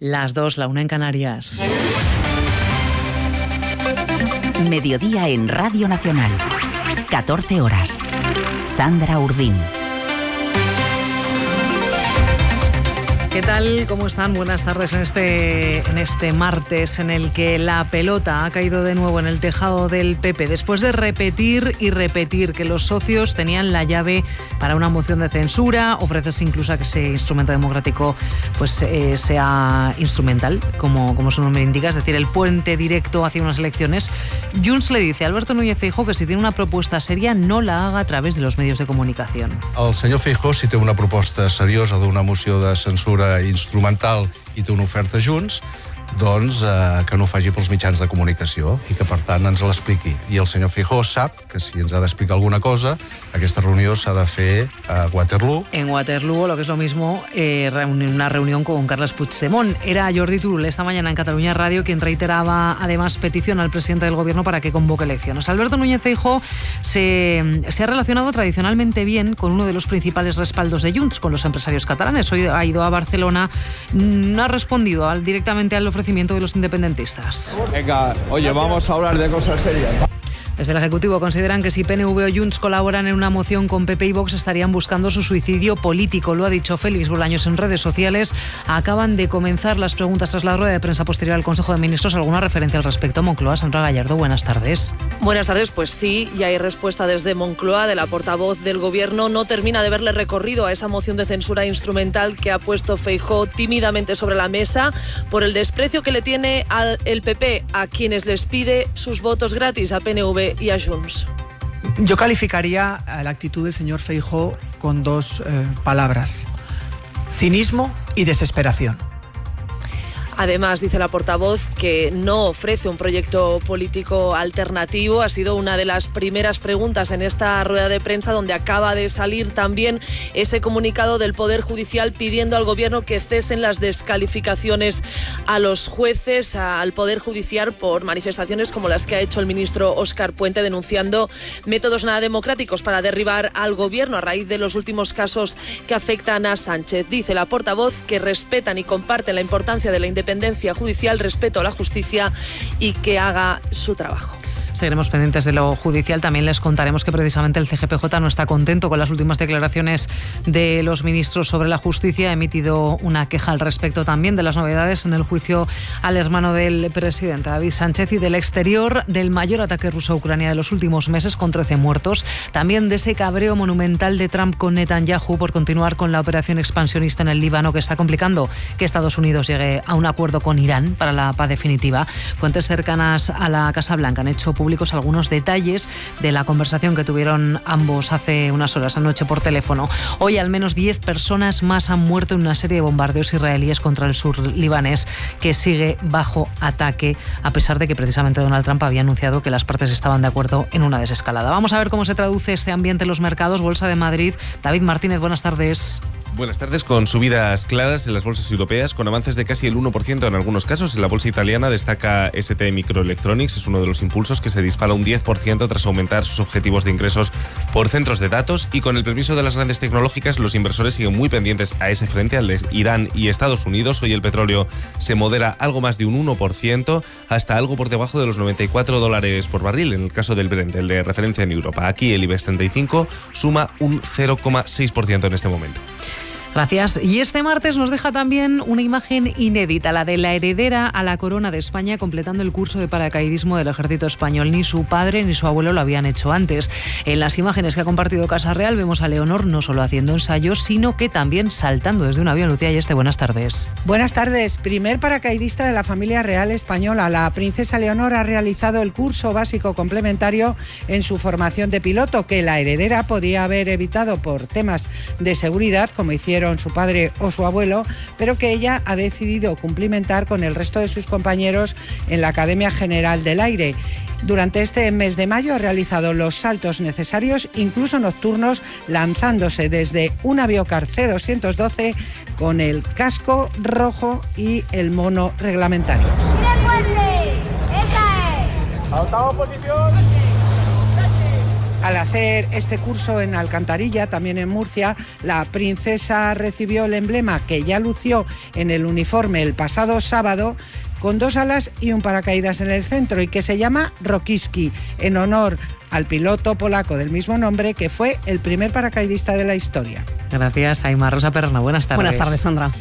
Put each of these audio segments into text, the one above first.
Las 2, la 1 en Canarias. Mediodía en Radio Nacional. 14 horas. Sandra Urdín. ¿Qué tal? ¿Cómo están? Buenas tardes en este martes en el que la pelota ha caído de nuevo en el tejado del PP después de repetir y repetir que los socios tenían la llave para una moción de censura, ofrecerse incluso a que ese instrumento democrático pues sea instrumental, como su nombre indica, es decir, el puente directo hacia unas elecciones. Junts le dice a Alberto Núñez Feijóo que si tiene una propuesta seria no la haga a través de los medios de comunicación. El senyor Feijóo, si té una proposta seriosa d'una moció de censura instrumental i té una oferta Junts, doncs que no ho faci pels mitjans de comunicació i que, per tant, ens l'expliqui. I el senyor Feijóo sap que si ens ha d'explicar alguna cosa, aquesta reunió s'ha de fer a Waterloo. En Waterloo, lo que es lo mismo, una reunión con Carles Puigdemont. Era Jordi Turull esta mañana en Cataluña Radio quien reiteraba, además, petición al presidente del gobierno para que convoque elecciones. Alberto Núñez Feijóo se ha relacionado tradicionalmente bien con uno de los principales respaldos de Junts, con los empresarios catalanes. Hoy ha ido a Barcelona, no ha respondido directamente al ofrecimiento de los independentistas. Venga, oye, vamos a hablar de cosas serias. Desde el Ejecutivo consideran que si PNV o Junts colaboran en una moción con PP y Vox estarían buscando su suicidio político. Lo ha dicho Félix Bolaños en redes sociales. Acaban de comenzar las preguntas tras la rueda de prensa posterior al Consejo de Ministros. ¿Alguna referencia al respecto? Moncloa, Sandra Gallardo, buenas tardes. Buenas tardes, pues sí, ya hay respuesta desde Moncloa, de la portavoz del Gobierno. No termina de verle recorrido a esa moción de censura instrumental que ha puesto Feijóo tímidamente sobre la mesa por el desprecio que le tiene el PP a quienes les pide sus votos gratis, a PNV y a Junts. Yo calificaría la actitud del señor Feijóo con dos palabras: cinismo y desesperación. Además, dice la portavoz que no ofrece un proyecto político alternativo. Ha sido una de las primeras preguntas en esta rueda de prensa, donde acaba de salir también ese comunicado del Poder Judicial pidiendo al Gobierno que cesen las descalificaciones a los jueces, al Poder Judicial, por manifestaciones como las que ha hecho el ministro Óscar Puente, denunciando métodos nada democráticos para derribar al Gobierno a raíz de los últimos casos que afectan a Sánchez. Dice la portavoz que respetan y comparten la importancia de la independencia judicial, respeto a la justicia y que haga su trabajo. Seguiremos pendientes de lo judicial. También les contaremos que precisamente el CGPJ no está contento con las últimas declaraciones de los ministros sobre la justicia. Ha emitido una queja al respecto también de las novedades en el juicio al hermano del presidente, David Sánchez, y del exterior del mayor ataque ruso a Ucrania de los últimos meses, con 13 muertos. También de ese cabreo monumental de Trump con Netanyahu por continuar con la operación expansionista en el Líbano, que está complicando que Estados Unidos llegue a un acuerdo con Irán para la paz definitiva. Fuentes cercanas a la Casa Blanca han hecho públicos algunos detalles de la conversación que tuvieron ambos hace unas horas anoche por teléfono. Hoy al menos 10 personas más han muerto en una serie de bombardeos israelíes contra el sur libanés, que sigue bajo ataque, a pesar de que precisamente Donald Trump había anunciado que las partes estaban de acuerdo en una desescalada. Vamos a ver cómo se traduce este ambiente en los mercados. Bolsa de Madrid, David Martínez, buenas tardes. Buenas tardes, con subidas claras en las bolsas europeas, con avances de casi el 1% en algunos casos. En la bolsa italiana destaca ST Microelectronics, es uno de los impulsos, que se dispara un 10% tras aumentar sus objetivos de ingresos por centros de datos. Y con el permiso de las grandes tecnológicas, los inversores siguen muy pendientes a ese frente, al de Irán y Estados Unidos. Hoy el petróleo se modera algo más de un 1%, hasta algo por debajo de los $94 por barril, en el caso del Brent, el de referencia en Europa. Aquí el IBEX 35 suma un 0,6% en este momento. Gracias. Y este martes nos deja también una imagen inédita, la de la heredera a la corona de España, completando el curso de paracaidismo del ejército español. Ni su padre ni su abuelo lo habían hecho antes. En las imágenes que ha compartido Casa Real vemos a Leonor no solo haciendo ensayos, sino que también saltando desde un avión. Lucía Yeste, buenas tardes. Buenas tardes. Primer paracaidista de la familia real española. La princesa Leonor ha realizado el curso básico complementario en su formación de piloto, que la heredera podía haber evitado por temas de seguridad, como hicieron su padre o su abuelo, pero que ella ha decidido cumplimentar con el resto de sus compañeros en la Academia General del Aire. Durante este mes de mayo ha realizado los saltos necesarios, incluso nocturnos, lanzándose desde un Aviocar C-212 con el casco rojo y el mono reglamentario. ¡Mira fuerte! ¡Esa es! ¡Adoptamos posición! Al hacer este curso en Alcantarilla, también en Murcia, la princesa recibió el emblema que ya lució en el uniforme el pasado sábado, con 2 alas y un paracaídas en el centro, y que se llama Rokiski, en honor al piloto polaco del mismo nombre, que fue el primer paracaidista de la historia. Gracias, Aimar. Rosa Perna, buenas tardes. Buenas tardes, Sandra.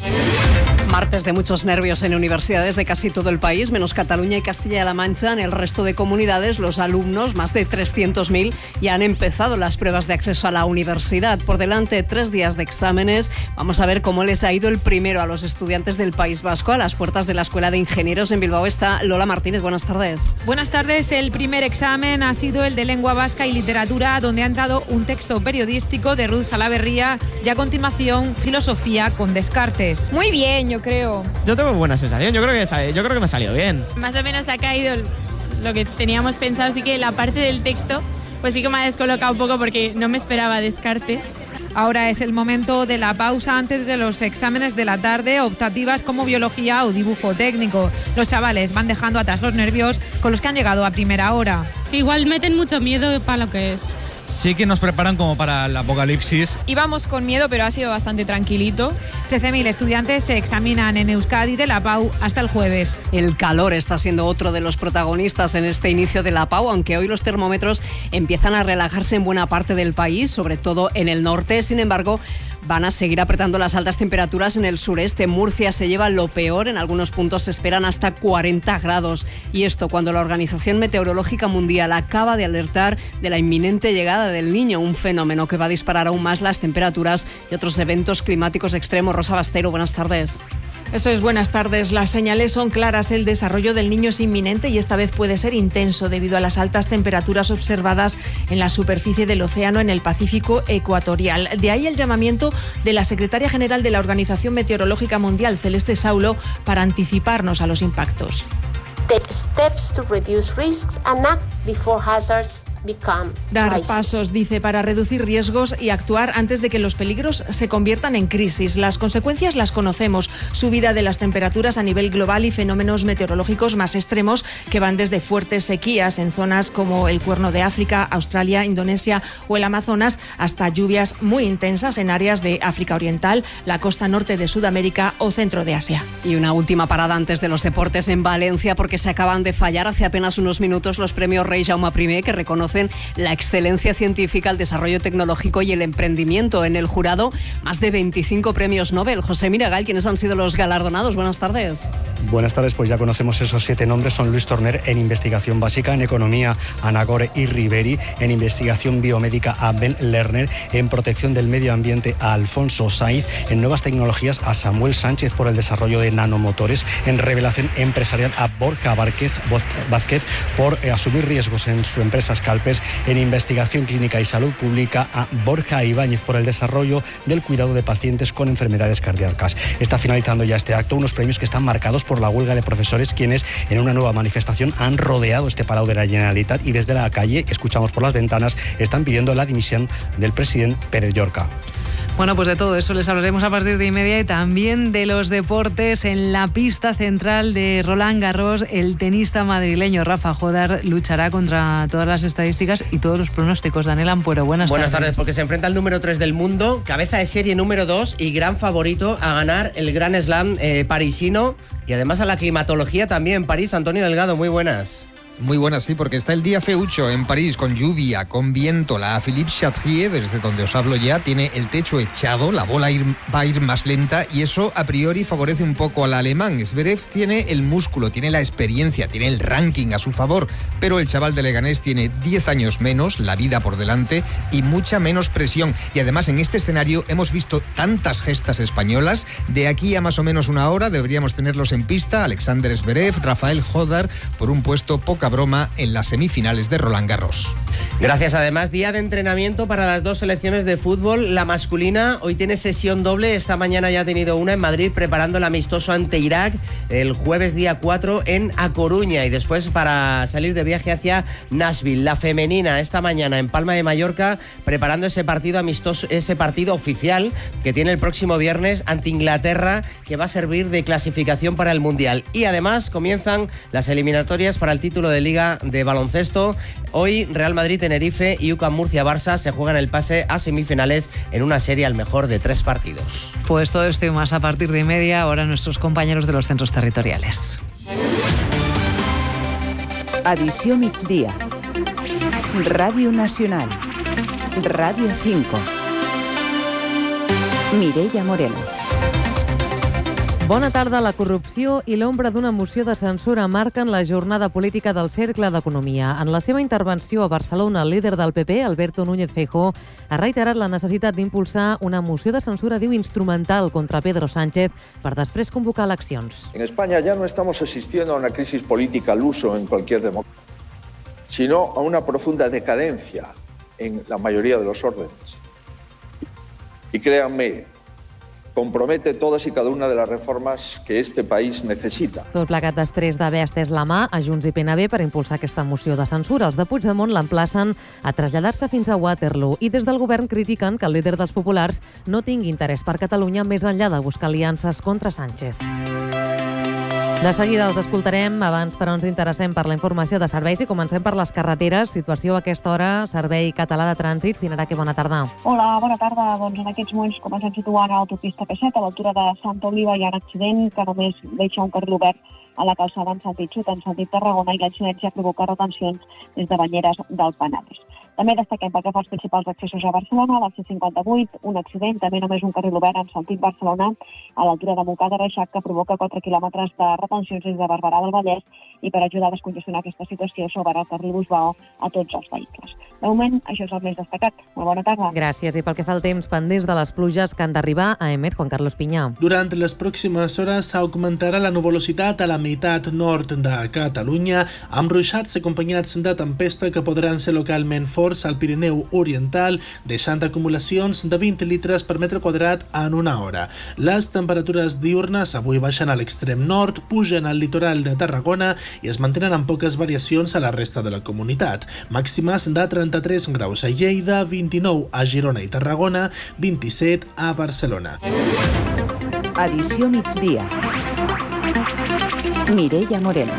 Martes de muchos nervios en universidades de casi todo el país, menos Cataluña y Castilla-La Mancha. En el resto de comunidades, los alumnos, más de 300.000, ya han empezado las pruebas de acceso a la universidad. Por delante, 3 días de exámenes. Vamos a ver cómo les ha ido el primero a los estudiantes del País Vasco. A las puertas de la Escuela de Ingenieros en Bilbao está Lola Martínez. Buenas tardes. Buenas tardes. El primer examen ha sido el de Lengua Vasca y Literatura, donde ha entrado un texto periodístico de Ruth Salaverría, y a continuación Filosofía con Descartes. Muy bien, yo creo. Yo tengo buena sensación, yo creo que me ha salido bien. Más o menos ha caído lo que teníamos pensado, así que la parte del texto pues sí que me ha descolocado un poco porque no me esperaba Descartes. Ahora es el momento de la pausa antes de los exámenes de la tarde, optativas como biología o dibujo técnico. Los chavales van dejando atrás los nervios con los que han llegado a primera hora. Igual meten mucho miedo para lo que es. Sí que nos preparan como para el apocalipsis. Íbamos con miedo, pero ha sido bastante tranquilito. 13.000 estudiantes se examinan en Euskadi de la PAU hasta el jueves. El calor está siendo otro de los protagonistas en este inicio de la PAU, aunque hoy los termómetros empiezan a relajarse en buena parte del país, sobre todo en el norte. Sin embargo, van a seguir apretando las altas temperaturas en el sureste. Murcia se lleva lo peor, en algunos puntos se esperan hasta 40 grados. Y esto cuando la Organización Meteorológica Mundial acaba de alertar de la inminente llegada del Niño, un fenómeno que va a disparar aún más las temperaturas y otros eventos climáticos extremos. Rosa Bastero, buenas tardes. Eso es, buenas tardes. Las señales son claras. El desarrollo del Niño es inminente y esta vez puede ser intenso debido a las altas temperaturas observadas en la superficie del océano en el Pacífico ecuatorial. De ahí el llamamiento de la secretaria general de la Organización Meteorológica Mundial, Celeste Saulo, para anticiparnos a los impactos. Take steps to reduce risks and act before hazards become Dar crisis. pasos, dice, para reducir riesgos y actuar antes de que los peligros se conviertan en crisis. Las consecuencias las conocemos: subida de las temperaturas a nivel global y fenómenos meteorológicos más extremos que van desde fuertes sequías en zonas como el Cuerno de África, Australia, Indonesia o el Amazonas, hasta lluvias muy intensas en áreas de África Oriental, la costa norte de Sudamérica o centro de Asia. Y una última parada antes de los deportes en Valencia, porque se acaban de fallar hace apenas unos minutos los premios Rei Jaume I, que reconocen la excelencia científica, el desarrollo tecnológico y el emprendimiento. En el jurado, más de 25 premios Nobel. José Miragal, ¿quiénes han sido los galardonados? Buenas tardes. Buenas tardes, pues ya conocemos esos 7 nombres. Son Luis Torner en investigación básica, en economía a Nagore y Riveri, en investigación biomédica a Ben Lerner, en protección del medio ambiente a Alfonso Saiz, en nuevas tecnologías a Samuel Sánchez por el desarrollo de nanomotores, en revelación empresarial a Borja Vázquez por asumir riesgos en su empresa Scalpers, en investigación clínica y salud pública a Borja Ibáñez por el desarrollo del cuidado de pacientes con enfermedades cardíacas. Está finalizando ya este acto, unos premios que están marcados por la huelga de profesores, quienes en una nueva manifestación han rodeado este Palau de la Generalitat y desde la calle, escuchamos por las ventanas, están pidiendo la dimisión del presidente Pérez Llorca. Bueno, pues de todo eso les hablaremos a partir de 1:30 y también de los deportes. En la pista central de Roland Garros, el tenista madrileño Rafa Jodar luchará contra todas las estadísticas y todos los pronósticos. Daniel Ampuero, buenas tardes. Porque se enfrenta al número 3 del mundo, cabeza de serie número 2 y gran favorito a ganar el Grand Slam parisino, y además a la climatología también. París, Antonio Delgado, muy buenas. Muy buenas, sí, porque está el día feucho en París, con lluvia, con viento. La Philippe Chatrier, desde donde os hablo ya, tiene el techo echado, la bola va a ir más lenta y eso a priori favorece un poco al alemán. Zverev tiene el músculo, tiene la experiencia, tiene el ranking a su favor, pero el chaval de Leganés tiene 10 años menos, la vida por delante y mucha menos presión. Y además en este escenario hemos visto tantas gestas españolas. De aquí a más o menos una hora deberíamos tenerlos en pista: Alexander Zverev, Rafael Jodar, por un puesto poca broma en las semifinales de Roland Garros. Gracias. Además, día de entrenamiento para las dos selecciones de fútbol. La masculina hoy tiene sesión doble. Esta mañana ya ha tenido una en Madrid, preparando el amistoso ante Irak el jueves día 4 en A Coruña, y después para salir de viaje hacia Nashville. La femenina esta mañana en Palma de Mallorca, preparando ese partido amistoso, ese partido oficial que tiene el próximo viernes ante Inglaterra, que va a servir de clasificación para el Mundial. Y además comienzan las eliminatorias para el título de Liga de baloncesto. Hoy Real Madrid-Tenerife y UCAM Murcia-Barça se juegan el pase a semifinales en una serie al mejor de 3 partidos. Pues todo esto y más a partir de 1:30, ahora nuestros compañeros de los centros territoriales. Edició migdia. Ràdio Nacional. Ràdio 5. Mireia Moreno. Bona tarda. La corrupció i l'ombra d'una moció de censura marquen la jornada política del Cercle d'Economia. En la seva intervenció a Barcelona, el líder del PP, Alberto Núñez Feijóo, ha reiterat la necessitat d'impulsar una moció de censura, diu, instrumental contra Pedro Sánchez per després convocar eleccions. En España ya no estamos asistiendo a una crisis política al uso en cualquier democracia, sino a una profunda decadencia en la mayoría de los órdenes. Y créanme, compromete todas y cada una de las reformas que este país necesita. Tot plegat després d'haver estès la mà a Junts i PNB per impulsar aquesta moció de censura. Els de Puigdemont l'emplacen a traslladar-se fins a Waterloo i des del govern critiquen que el líder dels populars no tingui interès per Catalunya més enllà de buscar aliances contra Sánchez. De seguida els escoltarem. Abans, però, ens interessem per la informació de serveis i comencem per les carreteres. Situació a aquesta hora, Servei Català de Trànsit. Finaraque, bona tarda. Hola, bona tarda. Doncs en aquests moments comencem situant a l'autopista P7, a l'altura de Santa Oliva hi ha un accident que només deixa un carril obert a la calçada en sentit sud, en sentit Tarragona, i l'incidència provoca retencions des de Banyeres del Penedès. També destaquem pel que fa als principals accessos a Barcelona, a la C58, un accident, també només un carril obert en sentit Barcelona, a l'altura de Montcada de Reixac, que provoca 4 quilòmetres de retencions des de Barberà del Vallès, i per ajudar a descongestionar aquesta situació s'obre el carril Busbao a tots els vehicles. De moment, això és el més destacat. Molt bona tarda. Gràcies. I pel que fa al temps, pendents de les pluges que han d'arribar a Emet, Juan Carlos Piña. Durant les pròximes hores augmentarà la nuvolositat a la meitat nord de Catalunya, amb ruixats acompanyats de tempesta que podran ser localment forts al Pirineu Oriental, deixant acumulacions de 20 litres per metre quadrat en una hora. Les temperatures diurnes avui baixen a l'extrem nord, pugen al litoral de Tarragona i es mantenen amb poques variacions a la resta de la comunitat. Màximes de 33 graus a Lleida, 29 a Girona i Tarragona, 27 a Barcelona. Edició migdia. Mireia Moreno.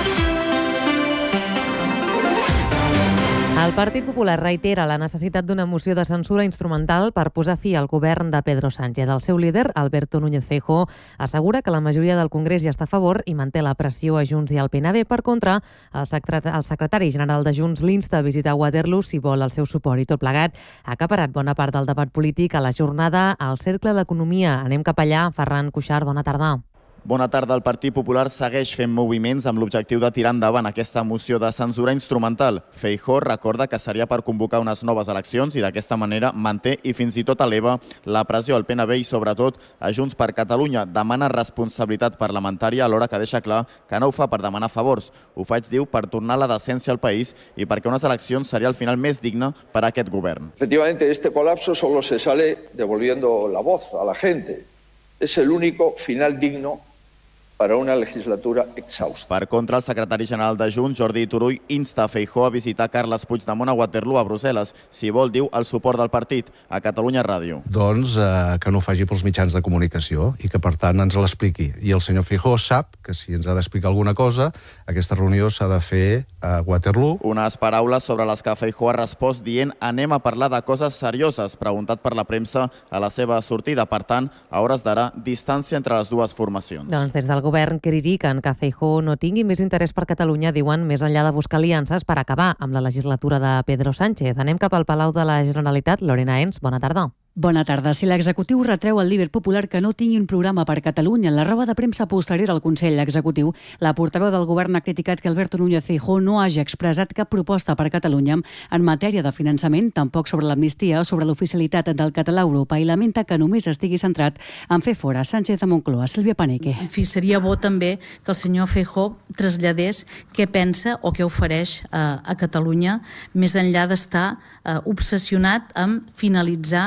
El Partit Popular reitera la necessitat d'una moció de censura instrumental per posar fi al govern de Pedro Sánchez. El seu líder, Alberto Núñez Feijóo, assegura que la majoria del Congrés ja està a favor i manté la pressió a Junts i al PNB. Per contra, el secretari general de Junts l'insta a visitar Waterloo si vol el seu suport, i tot plegat ha acaparat bona part del debat polític a la jornada al Cercle d'Economia. Anem cap allà. Ferran Cuixart, bona tarda. Bona tarda. El Partit Popular segueix fent moviments amb l'objectiu de tirar endavant aquesta moció de censura instrumental. Feijóo recorda que seria per convocar unes noves eleccions i d'aquesta manera manté i fins i tot eleva la pressió al PNB i sobretot a Junts per Catalunya. Demana responsabilitat parlamentària alhora que deixa clar que no ho fa per demanar favors. Ho faig, diu, per tornar la decència al país i perquè unes eleccions seria el final més digne per a aquest govern. Efectivamente, este colapso solo se sale devolviendo la voz a la gente. Es el único final digno para una legislatura exhausta. Per contra, el secretari general de Junts, Jordi Turull, insta a Feijóo a visitar Carles Puigdemont a Waterloo, a Brussel·les, si vol, diu, el suport del partit a Catalunya Ràdio. Doncs que no ho faci pels mitjans de comunicació i que, per tant, ens l'expliqui. I el senyor Feijóo sap que si ens ha d'explicar alguna cosa, aquesta reunió s'ha de fer a Waterloo. Unes paraules sobre les que Feijóo ha respost dient anem a parlar de coses serioses, preguntat per la premsa a la seva sortida. Per tant, a hores d'ara, distància entre les dues formacions. Doncs des del govern critiquen que Feijóo no tingui més interès per Catalunya, diuen, més enllà de buscar aliances per acabar amb la legislatura de Pedro Sánchez. Anem cap al Palau de la Generalitat. Lorena Ens, bona tarda. Bona tarda. Si l'executiu retreu al líder popular que no tingui un programa per Catalunya en la roda de premsa posterior al Consell Executiu, la portaveu del govern ha criticat que Alberto Núñez Feijóo no hagi expressat cap proposta per Catalunya en matèria de finançament, tampoc sobre l'amnistia o sobre l'oficialitat del català a Europa, i lamenta que només estigui centrat en fer fora Sánchez de Moncloa. Sílvia Paneque. En fi, seria bo també que el senyor Feijóo traslladés què pensa o què ofereix a Catalunya, més enllà d'estar obsessionat amb finalitzar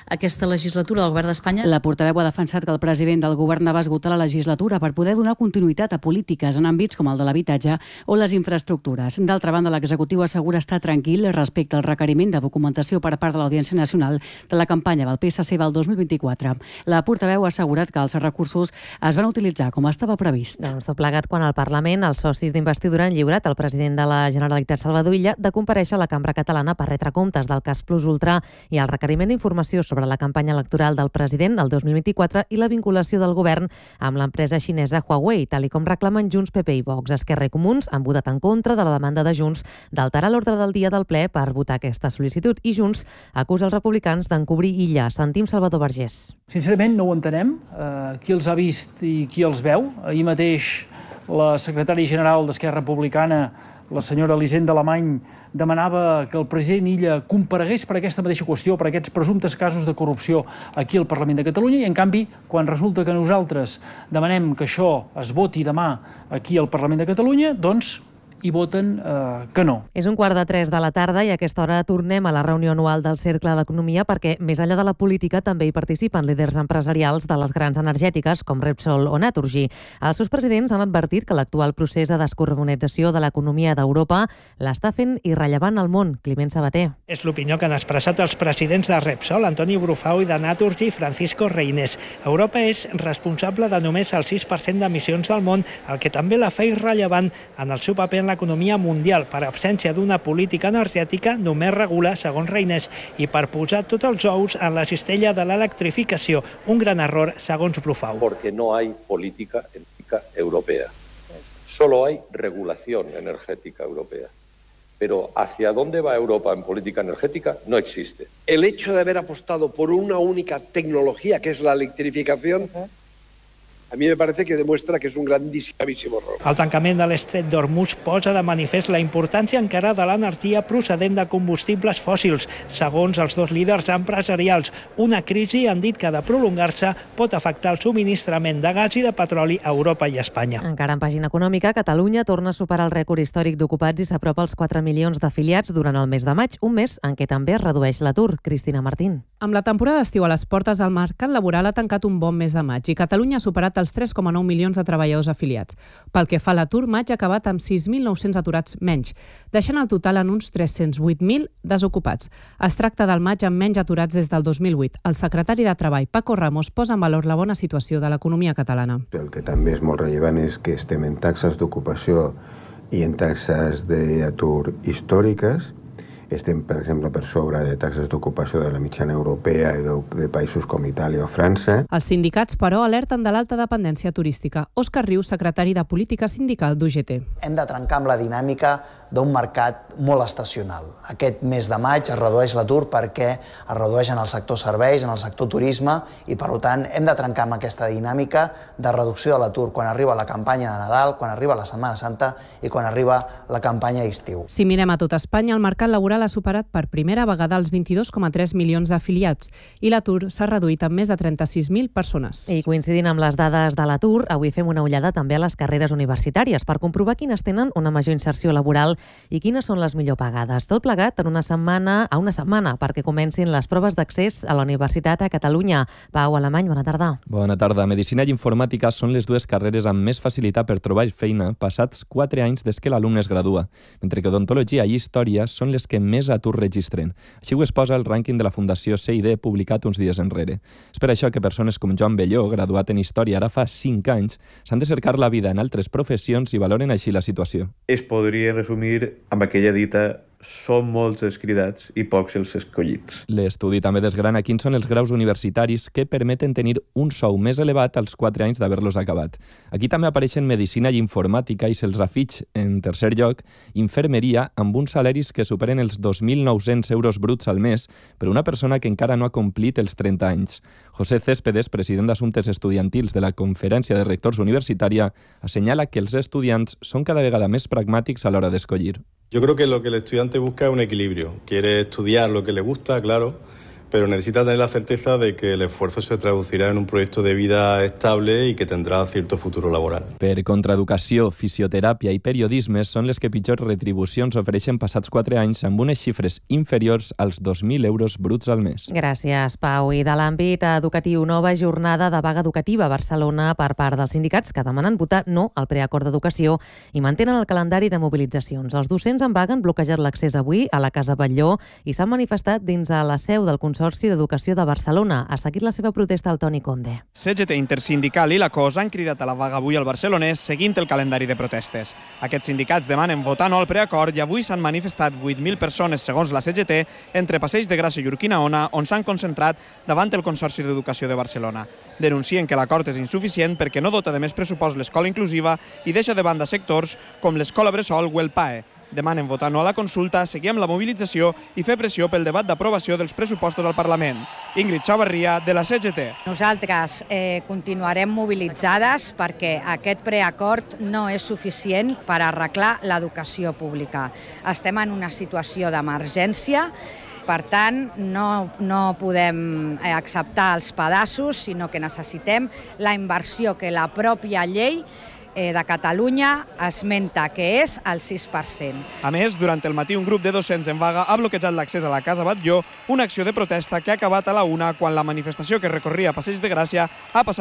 aquesta legislatura del Govern d'Espanya. La portaveu ha defensat que el president del govern va esgotar la legislatura per poder donar continuïtat a polítiques en àmbits com el de l'habitatge o les infraestructures. D'altra banda, l'executiu assegura estar tranquil respecte al requeriment de documentació per part de l'Audiència Nacional de la campanya del PSC del 2024. La portaveu ha assegurat que els recursos es van utilitzar com estava previst. Doncs tot plegat quan al Parlament els socis d'investidura han lliurat al president de la Generalitat, Salvador Illa, de comparèixer a la Cambra Catalana per retre comptes del cas Plus Ultra i el requeriment d'informació sobre la campanya electoral del president el 2024 i la vinculació del govern amb l'empresa xinesa Huawei, tal com reclamen Junts, PP i Vox. Esquerra i Comuns han votat en contra de la demanda de Junts d'alterar l'ordre del dia del ple per votar aquesta sol·licitud i Junts acusa els republicans d'encobrir Illa. Sentim Salvador Vergés. Sincerament no ho entenem. Qui els ha vist i qui els veu? Ahir mateix la secretària general d'Esquerra Republicana, la senyora Elisenda Alemany, demanava que el president Illa comparegués per aquesta mateixa qüestió, per aquests presumptes casos de corrupció aquí al Parlament de Catalunya, i en canvi, quan resulta que nosaltres demanem que això es voti demà aquí al Parlament de Catalunya, doncs i voten que no. És 2:45 de la tarda i a aquesta hora tornem a la reunió anual del Cercle d'Economia perquè, més enllà de la política, també hi participen líders empresarials de les grans energètiques com Repsol o Naturgy. Els seus presidents han advertit que l'actual procés de descarbonització de l'economia d'Europa l'està fent irrellevant al món. Climent Sabater. És l'opinió que han expressat els presidents de Repsol, Antoni Brufau, i de Naturgy, Francisco Reynés. Europa és responsable de només el 6% d'emissions del món, el que també la fa irrellevant en el seu paper en l'economia mundial. Per absència d'una política energètica, només regula, segons Reynés, i per posar tots els ous en la cistella de l'electrificació. Un gran error, segons Brufau. Porque no hay política energética europea. Solo hay regulación energética europea. Pero ¿hacia dónde va Europa en política energética? No existe. El hecho de haber apostado por una única tecnología, que es la electrificación, a mi me parece que demuestra que és un grandíssim error. El tancament de l'estret d'Hormuz posa de manifest la importància encara de l'energia procedent de combustibles fòssils. Segons els dos líders empresarials, una crisi, han dit que de prolongar-se pot afectar el subministrament de gas i de petroli a Europa i Espanya. Encara en pàgina econòmica, Catalunya torna a superar el rècord històric d'ocupats i s'apropa als 4 milions d'afiliats durant el mes de maig, un mes en què també es redueix l'atur. Cristina Martín. Amb la temporada d'estiu a les portes, el mercat laboral ha tancat un bon mes de maig i Catalunya ha superat els 3,9 milions de treballadors afiliats. Pel que fa a l'atur, maig ha acabat amb 6.900 aturats menys, deixant el total en uns 308.000 desocupats. Es tracta del maig amb menys aturats des del 2008. El secretari de Treball, Paco Ramos, posa en valor la bona situació de l'economia catalana. El que també és molt rellevant és que estem en taxes d'ocupació i en taxes d'atur històriques. Estem, per exemple, per sobre de taxes d'ocupació de la mitjana europea i de països com Itàlia o França. Els sindicats, però, alerten de l'alta dependència turística. Òscar Rius, secretari de Política Sindical d'UGT. Hem de trencar amb la dinàmica d'un mercat molt estacional. Aquest mes de maig es redueix l'atur perquè es redueix en el sector serveis, en el sector turisme, i per tant hem de trencar amb aquesta dinàmica de reducció de l'atur quan arriba la campanya de Nadal, quan arriba la Setmana Santa i quan arriba la campanya d'estiu. Si mirem a tot Espanya, el mercat laboral ha superat per primera vegada els 22,3 milions d'afiliats i l'atur s'ha reduït en més de 36.000 persones. I coincidint amb les dades de l'atur, avui fem una ullada també a les carreres universitàries per comprovar quines tenen una major inserció laboral i quines són les millor pagades. Tot plegat en una setmana perquè comencin les proves d'accés a la universitat a Catalunya. Pau Alemany, bona tarda. Bona tarda. Medicina i informàtica són les dues carreres amb més facilitat per trobar feina passats 4 anys des que l'alumne es gradua, mentre que odontologia i història són les que més atur registren. Així ho exposa el rànquing de la Fundació CID publicat uns dies enrere. És per això que persones com Joan Belló, graduat en Història ara fa 5 anys, s'han de cercar la vida en altres professions i valoren així la situació. Es podria resumir amb aquella dita: són molts els cridats i pocs els escollits. L'estudi també desgrana quins són els graus universitaris que permeten tenir un sou més elevat als 4 anys d'haver-los acabat. Aquí també apareixen Medicina i Informàtica i se'ls afitx, en tercer lloc, Infermeria, amb uns salaris que superen els 2.900 euros bruts al mes per una persona que encara no ha complit els 30 anys. José Céspedes, president d'Assumptes Estudiantils de la Conferència de Rectors Universitària, assenyala que els estudiants són cada vegada més pragmàtics a l'hora d'escollir. Yo creo que lo que el estudiante busca es un equilibrio. Quiere estudiar lo que le gusta, claro, pero necesita tener la certeza de que el esfuerzo se traducirá en un proyecto de vida estable y que tendrá cierto futuro laboral. Per contra, educació, fisioteràpia i periodisme són les que pitjors retribucions ofereixen passats 4 anys amb unes xifres inferiors als 2.000 euros bruts al mes. Gràcies, Pau. I de l'àmbit educatiu, nova jornada de vaga educativa a Barcelona per part dels sindicats que demanen votar no al preacord d'educació i mantenen el calendari de mobilitzacions. Els docents en vaga han bloquejat l'accés avui a la Casa Batlló i s'han manifestat dins a la seu del Consorci d'Educació de Barcelona. Ha seguit la seva protesta el Toni Conde. CGT Intersindical i la COS han cridat a la vaga avui al Barcelonès seguint el calendari de protestes. Aquests sindicats demanen votar no al preacord i avui s'han manifestat 8.000 persones, segons la CGT, entre Passeig de Gràcia i Urquinaona, on s'han concentrat davant el Consorci d'Educació de Barcelona. Denuncien que l'acord és insuficient perquè no dota de més pressupost l'escola inclusiva i deixa de banda sectors com l'escola bressol o el PAE. Demanen votar no a la consulta, seguir amb la mobilització i fer pressió pel debat d'aprovació dels pressupostos al Parlament. Ingrid Chavarria, de la CGT. Nosaltres continuarem mobilitzades perquè aquest preacord no és suficient per arreglar l'educació pública. Estem en una situació d'emergència. Per tant, no podem acceptar els pedaços, sinó que necessitem la inversió que la pròpia llei de Catalunya esmenta, que és el 6%. A més, durant el matí un grup de docents en vaga ha bloquejat l'accés a la Casa Batlló, una acció de protesta que ha acabat a la 1 quan la manifestació que recorria Passeig de Gràcia ha passat